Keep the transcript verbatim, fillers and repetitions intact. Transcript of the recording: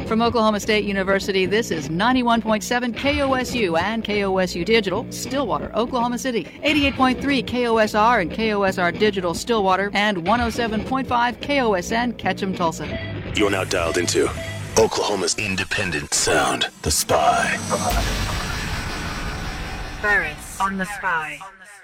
From Oklahoma State University, this is ninety-one point seven K O S U and K O S U Digital, Stillwater, Oklahoma City. eighty-eight point three K O S R and K O S R Digital, Stillwater. And one oh seven point five K O S N, Ketchum, Tulsa. You're now dialed into Oklahoma's independent sound, The Spy. Burris on The Spy.